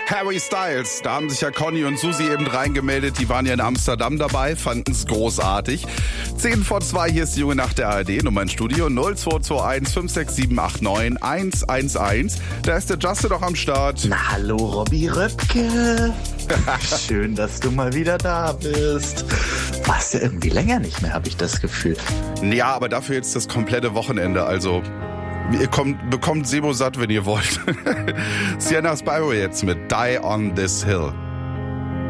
Harry Styles, da haben sich ja Conny und Susi eben reingemeldet, die waren ja in Amsterdam dabei, fanden es großartig. 10:10, hier ist die junge Nacht der ARD, Nummer ins Studio 0221 56789 111. Da ist der Justin doch am Start. Na hallo Robby Röpke. Schön, dass du mal wieder da bist. Warst ja irgendwie länger nicht mehr, habe ich das Gefühl. Ja, aber dafür jetzt das komplette Wochenende, also ihr bekommt Sebo satt, wenn ihr wollt. Sienna Spyro jetzt mit Die on This Hill.